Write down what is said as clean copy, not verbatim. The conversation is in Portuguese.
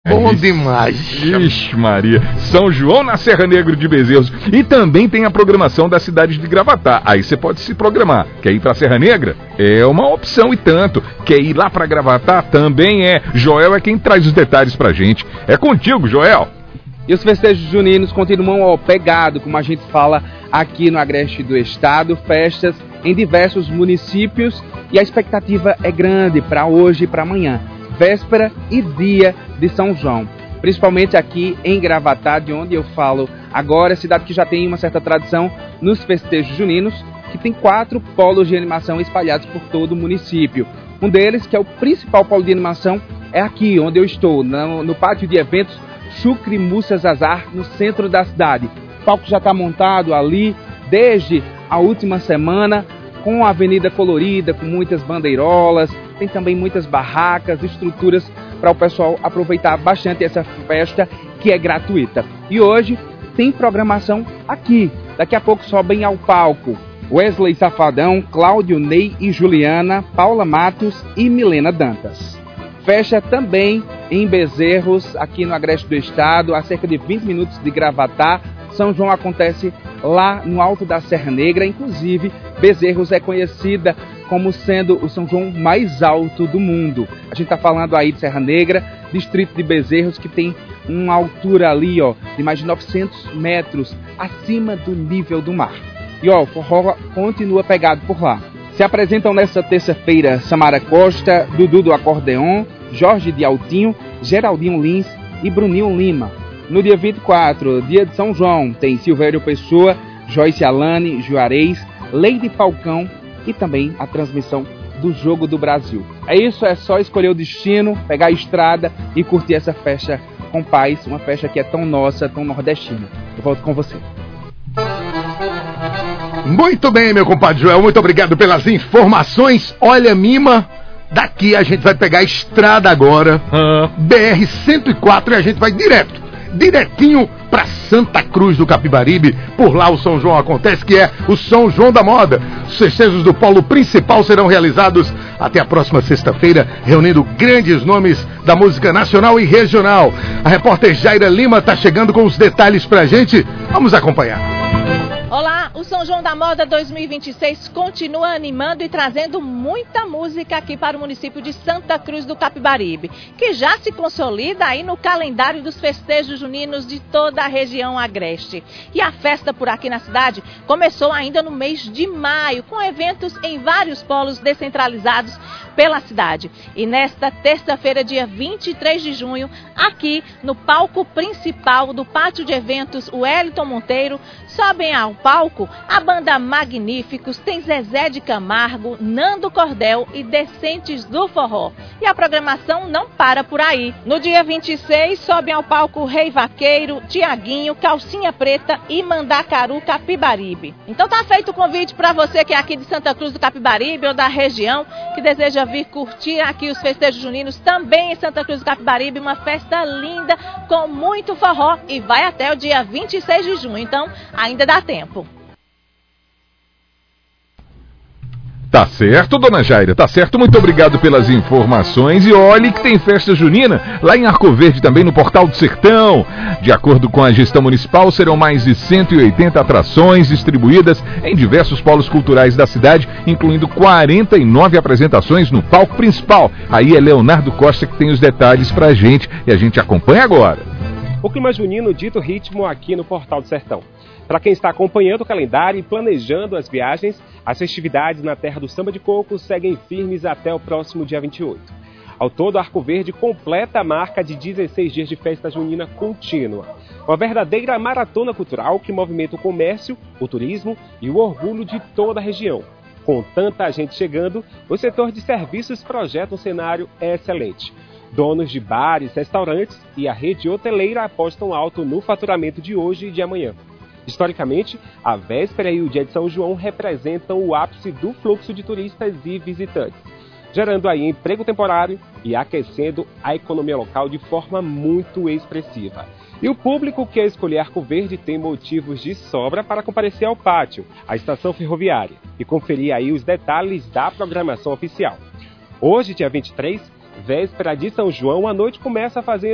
Bom demais. Ixi, Maria. São João na Serra Negra de Bezerros. E também tem a programação da cidade de Gravatá. Aí você pode se programar. Quer ir pra Serra Negra? É uma opção e tanto. Quer ir lá pra Gravatá? Também é. Joel é quem traz os detalhes pra gente. É contigo, Joel. E os festejos juninos continuam pegado, como a gente fala aqui no agreste do estado, festas em diversos municípios e a expectativa é grande para hoje e para amanhã, véspera e dia de São João. Principalmente aqui em Gravatá, de onde eu falo agora, cidade que já tem uma certa tradição nos festejos juninos, que tem 4 polos de animação espalhados por todo o município. Um deles, que é o principal polo de animação, é aqui onde eu estou, no pátio de eventos Chucre Mussa Zazar, no centro da cidade. O palco já está montado ali desde a última semana, com a avenida colorida, com muitas bandeirolas, tem também muitas barracas, estruturas para o pessoal aproveitar bastante essa festa que é gratuita. E hoje tem programação aqui, daqui a pouco sobem ao palco Wesley Safadão, Cláudio Ney e Juliana, Paula Matos e Milena Dantas. Fecha também em Bezerros, aqui no agreste do estado, a cerca de 20 minutos de Gravatá. São João acontece lá no alto da Serra Negra, inclusive Bezerros é conhecida como sendo o São João mais alto do mundo. A gente está falando aí de Serra Negra, distrito de Bezerros, que tem uma altura ali de mais de 900 metros acima do nível do mar. E o forró continua pegado por lá. Se apresentam nesta terça-feira Samara Costa, Dudu do Acordeon, Jorge de Altinho, Geraldinho Lins e Bruninho Lima. No dia 24, dia de São João, tem Silvério Pessoa, Joyce Alane, Juarez, Leide Falcão e também a transmissão do Jogo do Brasil. É isso, é só escolher o destino, pegar a estrada e curtir essa festa com paz, uma festa que é tão nossa, tão nordestina. Eu volto com você. Muito bem, meu compadre Joel, muito obrigado pelas informações. Olha, Mima, daqui a gente vai pegar a estrada agora, BR-104, e a gente vai diretinho para Santa Cruz do Capibaribe. Por lá o São João acontece, que é o São João da Moda. Os festejos do polo principal serão realizados até a próxima sexta-feira, reunindo grandes nomes da música nacional e regional. A repórter Jaira Lima está chegando com os detalhes pra gente. Vamos acompanhar. Olá, o São João da Moda 2026 continua animando e trazendo muita música aqui para o município de Santa Cruz do Capibaribe, que já se consolida aí no calendário dos festejos juninos de toda a região agreste. E a festa por aqui na cidade começou ainda no mês de maio, com eventos em vários polos descentralizados pela cidade. E nesta terça-feira, dia 23 de junho, aqui no palco principal do pátio de eventos Wellington Monteiro, sobem ao palco a banda Magníficos, tem Zezé de Camargo, Nando Cordel e Decentes do Forró. E a programação não para por aí. No dia 26, sobem ao palco Rei Vaqueiro, Tiaguinho, Calcinha Preta e Mandacaru Capibaribe. Então tá feito o convite para você que é aqui de Santa Cruz do Capibaribe ou da região, que deseja vir curtir aqui os festejos juninos também em Santa Cruz do Capibaribe, uma festa linda com muito forró e vai até o dia 26 de junho. Então ainda dá tempo. Tá certo, dona Jaira, tá certo. Muito obrigado pelas informações. E olhe que tem festa junina lá em Arco Verde, também no Portal do Sertão. De acordo com a gestão municipal, serão mais de 180 atrações distribuídas em diversos polos culturais da cidade, incluindo 49 apresentações no palco principal. Aí é Leonardo Costa que tem os detalhes pra gente e a gente acompanha agora. O clima junino dito ritmo aqui no Portal do Sertão. Para quem está acompanhando o calendário e planejando as viagens, as festividades na Terra do Samba de Coco seguem firmes até o próximo dia 28. Ao todo, Arco Verde completa a marca de 16 dias de festa junina contínua. Uma verdadeira maratona cultural que movimenta o comércio, o turismo e o orgulho de toda a região. Com tanta gente chegando, o setor de serviços projeta um cenário excelente. Donos de bares, restaurantes e a rede hoteleira apostam alto no faturamento de hoje e de amanhã. Historicamente, a véspera e o dia de São João representam o ápice do fluxo de turistas e visitantes, gerando aí emprego temporário e aquecendo a economia local de forma muito expressiva. E o público que escolher Arco Verde tem motivos de sobra para comparecer ao pátio, à estação ferroviária, e conferir aí os detalhes da programação oficial. Hoje, dia 23, véspera de São João, a noite começa fazendo